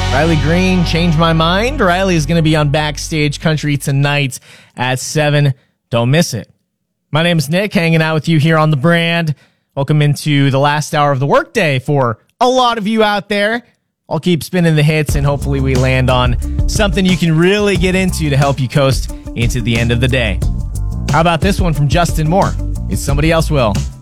Riley Green, Change My Mind. Riley is going to be on Backstage Country tonight at 7. Don't miss it. My name is Nick, hanging out with you here on The Brand. Welcome into the last hour of the workday for a lot of you out there. I'll keep spinning the hits, and hopefully we land on something you can really get into to help you coast into the end of the day. How about this one from Justin Moore? If somebody else will.